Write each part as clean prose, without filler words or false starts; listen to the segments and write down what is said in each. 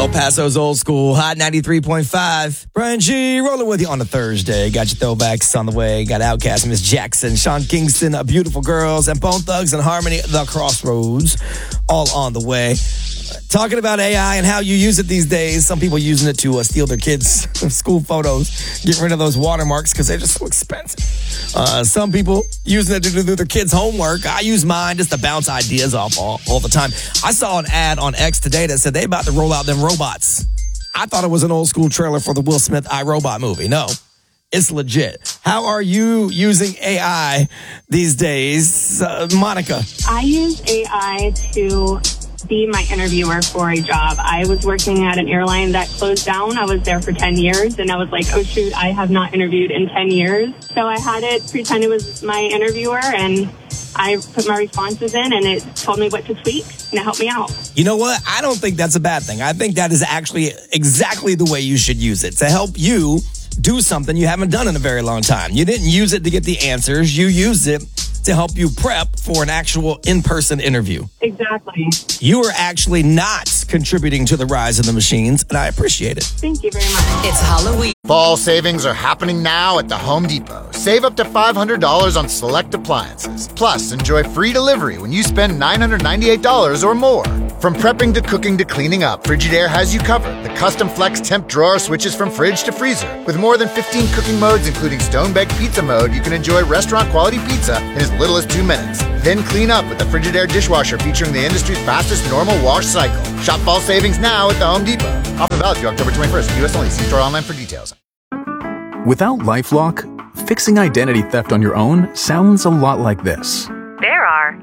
El Paso's Old School, Hot 93.5. Brian G. rolling with you on a Thursday. Got your throwbacks on the way. Got Outkast, Miss Jackson, Sean Kingston, Beautiful Girls, and Bone Thugs and Harmony, The Crossroads, all on the way. Talking about AI and how you use it these days. Some people using it to steal their kids' school photos, get rid of those watermarks because they're just so expensive. Some people using it to do their kids' homework. I use mine just to bounce ideas off all the time. I saw an ad on X today that said they about to roll out them robots. I thought it was an old school trailer for the Will Smith iRobot movie. No, it's legit. How are you using AI these days, Monica? I use AI to be my interviewer for a job. I was working at an airline that closed down. I was there for 10 years, and I was like, oh, shoot, I have not interviewed in 10 years. So I had it pretend it was my interviewer, and I put my responses in, and it told me what to tweak, and it helped me out. You know what? I don't think that's a bad thing. I think that is actually exactly the way you should use it, to help you do something you haven't done in a very long time. You didn't use it to get the answers. You used it to help you prep for an actual in-person interview. Exactly. You are actually not contributing to the rise of the machines, and I appreciate it. Thank you very much. It's Halloween. Fall savings are happening now at the Home Depot. Save up to $500 on select appliances. Plus, enjoy free delivery when you spend $998 or more. From prepping to cooking to cleaning up, Frigidaire has you covered. The custom flex temp drawer switches from fridge to freezer. With more than 15 cooking modes, including stone-baked pizza mode, you can enjoy restaurant-quality pizza in as little as 2 minutes. Then clean up with the Frigidaire dishwasher featuring the industry's fastest normal wash cycle. Shop fall savings now at the Home Depot. Offer valid through October 21st. U.S. only. See store online for details. Without LifeLock, fixing identity theft on your own sounds a lot like this. There are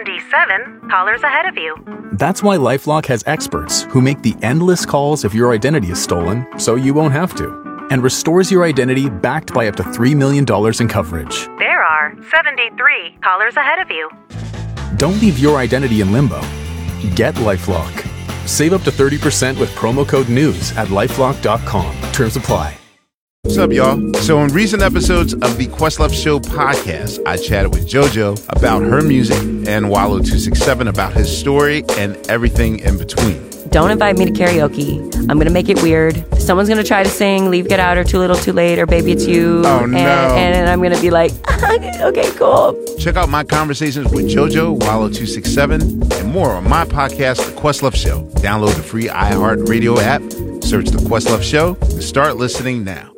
77 callers ahead of you. That's why LifeLock has experts who make the endless calls if your identity is stolen, so you won't have to, and restores your identity backed by up to $3 million in coverage. There are 73 callers ahead of you. Don't leave your identity in limbo. Get LifeLock. Save up to 30% with promo code NEWS at LifeLock.com. Terms apply. What's up, y'all? So in recent episodes of the Questlove Show podcast, I chatted with JoJo about her music and Wallo267 about his story and everything in between. Don't invite me to karaoke. I'm going to make it weird. Someone's going to try to sing Leave, Get Out, or Too Little, Too Late, or Baby It's You. Oh, no. And I'm going to be like, okay, cool. Check out my conversations with JoJo, Wallo267, and more on my podcast, The Questlove Show. Download the free iHeartRadio app, search The Questlove Show, and start listening now.